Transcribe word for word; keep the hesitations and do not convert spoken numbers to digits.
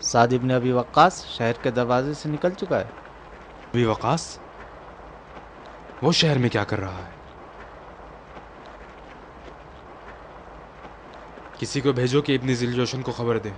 साद इब्न अबी वक्कास शहर के दरवाजे से निकल चुका है। अभी वकास वो शहर में क्या कर रहा है? किसी को भेजो कि इब्न जिलजोशन को खबर दे।